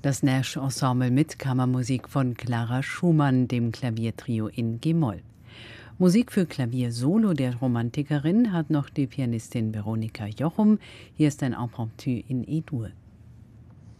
Das Nash Ensemble mit Kammermusik von Clara Schumann, dem Klaviertrio in G-Moll. Musik für Klavier-Solo der Romantikerin hat noch die Pianistin Veronika Jochum. Hier ist ein Impromptu in E-Dur.